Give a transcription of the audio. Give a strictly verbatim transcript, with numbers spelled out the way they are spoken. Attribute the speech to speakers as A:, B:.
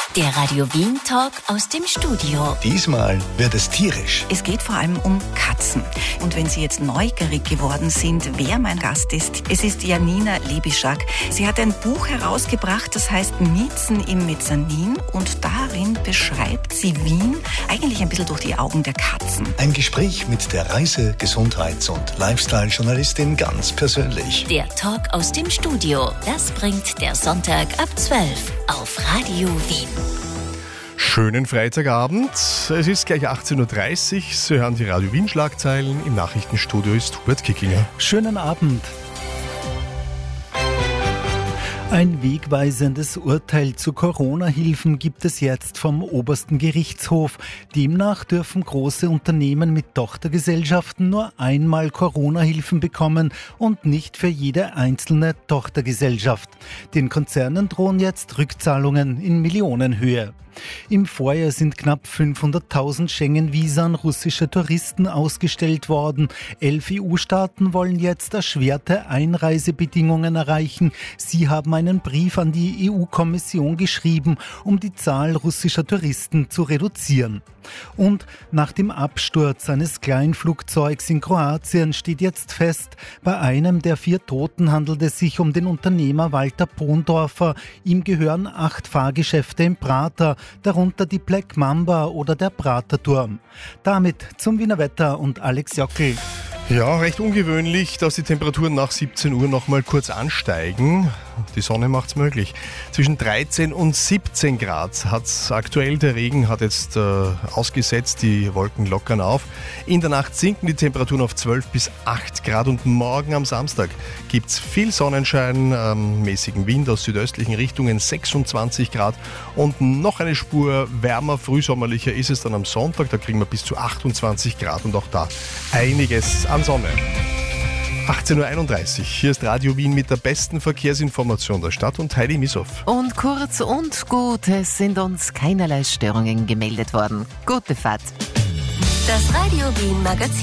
A: Der Radio Wien Talk aus dem Studio.
B: Diesmal wird es tierisch.
C: Es geht vor allem um Katzen. Und wenn Sie jetzt neugierig geworden sind, wer mein Gast ist, es ist Janina Lebischak. Sie hat ein Buch herausgebracht, das heißt Miezen im Mezzanin. Und darin beschreibt sie Wien eigentlich ein bisschen durch die Augen der Katzen.
B: Ein Gespräch mit der Reise-, Gesundheits- und Lifestyle-Journalistin ganz persönlich.
A: Der Talk aus dem Studio. Das bringt der Sonntag ab zwölf auf Radio Wien.
D: Schönen Freitagabend. Es ist gleich achtzehn Uhr dreißig. Sie hören die Radio Wien Schlagzeilen. Im Nachrichtenstudio ist Hubert Kickinger.
E: Schönen Abend. Ein wegweisendes Urteil zu Corona-Hilfen gibt es jetzt vom obersten Gerichtshof. Demnach dürfen große Unternehmen mit Tochtergesellschaften nur einmal Corona-Hilfen bekommen und nicht für jede einzelne Tochtergesellschaft. Den Konzernen drohen jetzt Rückzahlungen in Millionenhöhe. Im Vorjahr sind knapp fünfhunderttausend Schengen-Visa an russische Touristen ausgestellt worden. Elf E U-Staaten wollen jetzt erschwerte Einreisebedingungen erreichen. Sie haben einen Brief an die E U-Kommission geschrieben, um die Zahl russischer Touristen zu reduzieren. Und nach dem Absturz eines Kleinflugzeugs in Kroatien steht jetzt fest, bei einem der vier Toten handelt es sich um den Unternehmer Walter Pondorfer. Ihm gehören acht Fahrgeschäfte im Prater, darunter die Black Mamba oder der Praterturm. Damit zum Wiener Wetter und Alex Jockel.
D: Ja, recht ungewöhnlich, dass die Temperaturen nach siebzehn Uhr noch mal kurz ansteigen. Die Sonne macht's möglich. Zwischen dreizehn und siebzehn Grad hat's aktuell. Der Regen hat jetzt äh, ausgesetzt, die Wolken lockern auf. In der Nacht sinken die Temperaturen auf zwölf bis acht Grad und morgen am Samstag gibt's viel Sonnenschein, ähm, mäßigen Wind aus südöstlichen Richtungen, sechsundzwanzig Grad und noch eine Spur wärmer, frühsommerlicher ist es dann am Sonntag. Da kriegen wir bis zu achtundzwanzig Grad und auch da einiges an Sonne. achtzehn Uhr einunddreißig. Hier ist Radio Wien mit der besten Verkehrsinformation der Stadt und Heidi Missoff.
F: Und kurz und gut, es sind uns keinerlei Störungen gemeldet worden. Gute Fahrt.
A: Das Radio Wien Magazin.